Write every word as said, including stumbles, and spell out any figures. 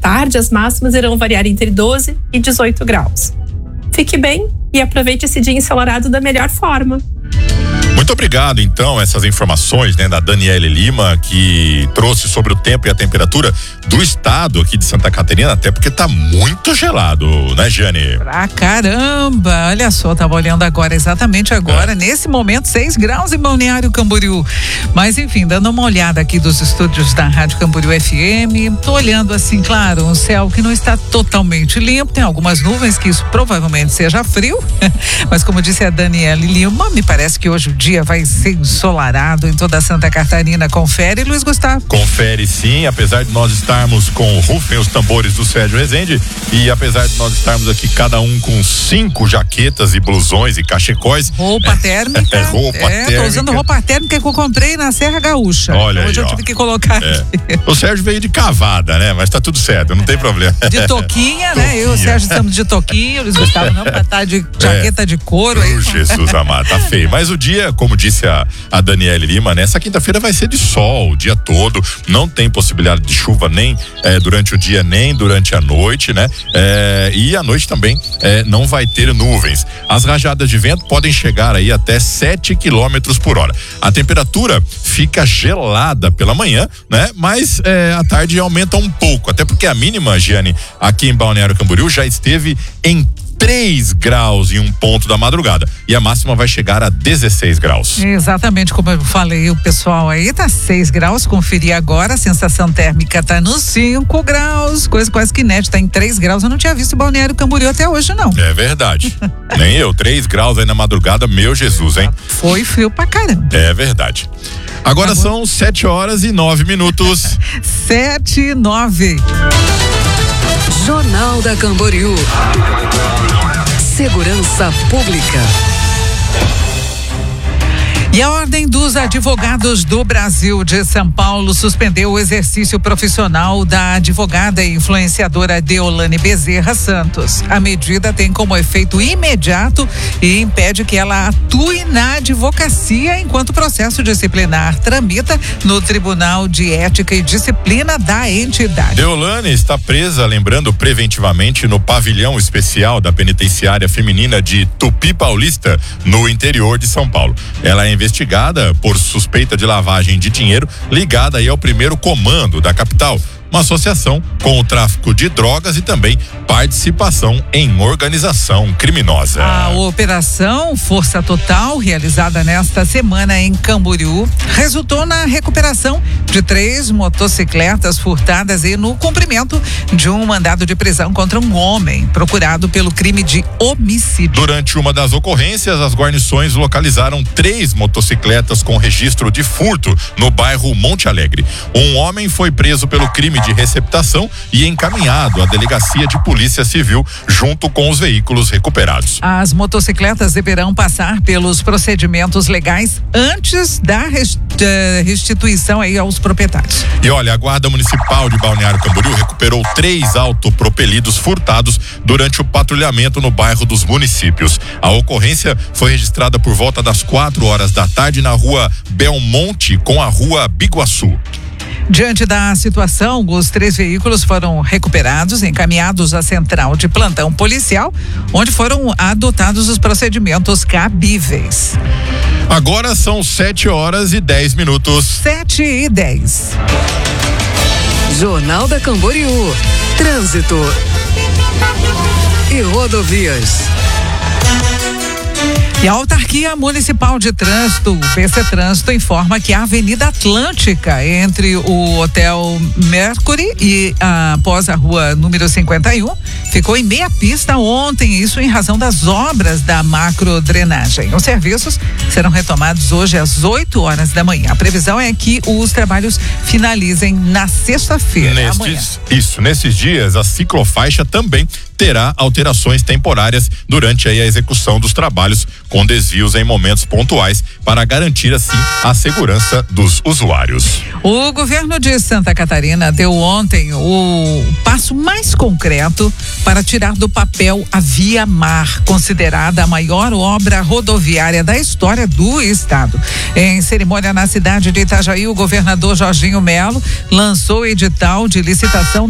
tarde, as máximas irão variar entre doze e dezoito graus. Fique bem e aproveite esse dia ensolarado da melhor forma. Muito obrigado, então, essas informações, né, da Daniele Lima, que trouxe sobre o tempo e a temperatura do estado aqui de Santa Catarina, até porque tá muito gelado, né, Jane? Pra caramba, olha só, tava olhando agora, exatamente agora, é. nesse momento, seis graus em Balneário Camboriú. Mas enfim, dando uma olhada aqui dos estúdios da Rádio Camboriú F M, tô olhando assim, claro, um céu que não está totalmente limpo, tem algumas nuvens que isso provavelmente seja frio, mas como disse a Daniele Lima, me parece que hoje o dia vai ser ensolarado em toda Santa Catarina. Confere, Luiz Gustavo? Confere sim, apesar de nós estarmos com rufem os tambores do Sérgio Rezende e apesar de nós estarmos aqui cada um com cinco jaquetas e blusões e cachecóis. Roupa térmica. É, roupa é, térmica. Tô usando roupa térmica que eu comprei na Serra Gaúcha. Olha Hoje aí, eu ó. tive que colocar é. aqui. O Sérgio veio de cavada, né? Mas tá tudo certo, não tem problema. De toquinha, né? Eu e o Sérgio estamos de toquinha, o Luiz Gustavo não, pra estar de jaqueta é. de couro. Aí. Jesus amado, tá feio. Mas o dia, como disse a, a Daniele Lima, nessa quinta-feira vai ser de sol o dia todo, não tem possibilidade de chuva nem é, durante o dia, nem durante a noite, né? É, e à noite também é, não vai ter nuvens. As rajadas de vento podem chegar aí até sete quilômetros por hora. A temperatura fica gelada pela manhã, né? Mas é, à tarde aumenta um pouco, até porque a mínima, Giane, aqui em Balneário Camboriú já esteve em três graus em um ponto da madrugada e a máxima vai chegar a dezesseis graus. Exatamente como eu falei, o pessoal aí tá seis graus, conferir agora, a sensação térmica tá nos cinco graus, coisa quase que inédita, tá em três graus, eu não tinha visto Balneário Camboriú até hoje não. É verdade, nem eu, três graus aí na madrugada, meu Jesus, hein? Foi frio pra caramba. É verdade. Agora, Agora... são sete horas e nove minutos. Sete e nove. Jornal da Camboriú. Segurança Pública. E a Ordem dos Advogados do Brasil de São Paulo suspendeu o exercício profissional da advogada e influenciadora Deolane Bezerra Santos. A medida tem como efeito imediato e impede que ela atue na advocacia enquanto o processo disciplinar tramita no Tribunal de Ética e Disciplina da entidade. Deolane está presa, lembrando, preventivamente no pavilhão especial da penitenciária feminina de Tupi Paulista, no interior de São Paulo. Ela é investigada por suspeita de lavagem de dinheiro ligada aí ao primeiro comando da capital, uma associação com o tráfico de drogas e também participação em organização criminosa. A operação Força Total, realizada nesta semana em Camboriú, resultou na recuperação de três motocicletas furtadas e no cumprimento de um mandado de prisão contra um homem procurado pelo crime de homicídio. Durante uma das ocorrências, as guarnições localizaram três motocicletas com registro de furto no bairro Monte Alegre. Um homem foi preso pelo crime de receptação e encaminhado à delegacia de polícia civil junto com os veículos recuperados. As motocicletas deverão passar pelos procedimentos legais antes da restituição aí aos proprietários. E olha, a Guarda Municipal de Balneário Camboriú recuperou três autopropelidos furtados durante o patrulhamento no bairro dos Municípios. A ocorrência foi registrada por volta das quatro horas da tarde na rua Belmonte com a rua Biguaçu. Diante da situação, os três veículos foram recuperados, encaminhados à central de plantão policial, onde foram adotados os procedimentos cabíveis. Agora são sete horas e dez minutos. Sete e dez. Jornal da Camboriú. Trânsito e rodovias. E a Autarquia Municipal de Trânsito, o P C Trânsito, informa que a Avenida Atlântica, entre o Hotel Mercury e ah, após a rua número cinquenta e um, ficou em meia pista ontem, isso em razão das obras da macrodrenagem. Os serviços serão retomados hoje às oito horas da manhã. A previsão é que os trabalhos finalizem na sexta-feira. Isso, nesses dias a ciclofaixa também terá alterações temporárias durante aí a execução dos trabalhos, com desvios em momentos pontuais para garantir assim a segurança dos usuários. O governo de Santa Catarina deu ontem o passo mais concreto para tirar do papel a Via Mar, considerada a maior obra rodoviária da história do estado. Em cerimônia na cidade de Itajaí, o governador Jorginho Melo lançou o edital de licitação